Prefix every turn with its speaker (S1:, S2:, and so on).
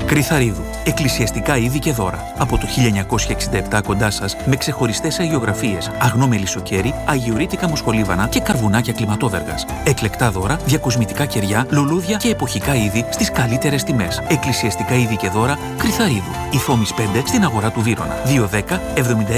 S1: Κρυθαρίδου. Εκκλησιαστικά είδη και δώρα. Από το 1967 κοντά σας με ξεχωριστές αγιογραφίες, αγνό μελισσοκέρι, αγιορείτικα μοσχολίβανα και καρβουνάκια κλιματόδεργας. Εκλεκτά δώρα, διακοσμητικά κεριά, λουλούδια και εποχικά είδη στις καλύτερες τιμές. Εκκλησιαστικά είδη και δώρα Κρυθαρίδου. Ιθόμης 5 στην αγορά του Βύρωνα. 210 76